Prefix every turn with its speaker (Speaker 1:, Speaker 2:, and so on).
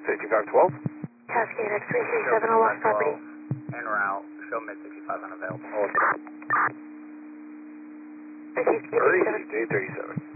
Speaker 1: 5512.
Speaker 2: Cascade X337 on lost property.
Speaker 3: En route, show mid 65 unavailable.
Speaker 2: Received
Speaker 1: 37.